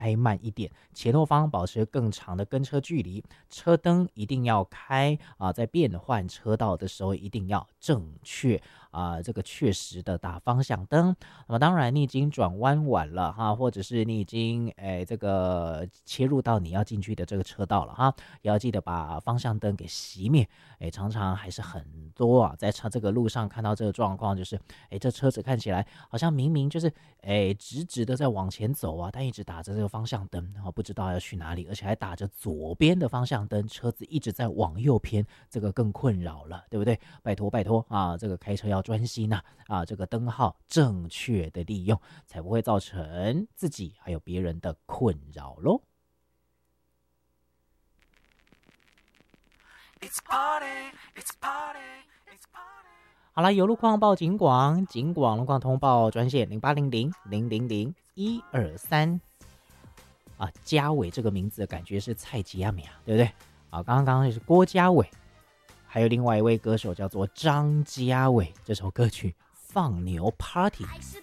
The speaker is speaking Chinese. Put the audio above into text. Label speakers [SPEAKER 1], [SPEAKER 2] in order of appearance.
[SPEAKER 1] 开慢一点，前后方保持更长的跟车距离，车灯一定要开在变换车道的时候一定要正确这个确实的打方向灯。那么当然你已经转弯晚了或者是你已经这个切入到你要进去的这个车道了也要记得把方向灯给熄灭。常常还是很多在这个路上看到这个状况，就是这车子看起来好像明明就是直直的在往前走但一直打着这个方向灯，然后不知道要去哪里，而且还打着左边的方向灯，车子一直在往右偏，这个更困扰了，对不对？拜托拜托这个开车要专心这个灯号正确的利用，才不会造成自己还有别人的困扰咯。好了，有路况报警广，警广路况通报专线0800000123嘉伟这个名字感觉是蔡吉亚米对不对？刚刚是郭嘉伟，还有另外一位歌手叫做张家伟，这首歌曲《放牛 Party》。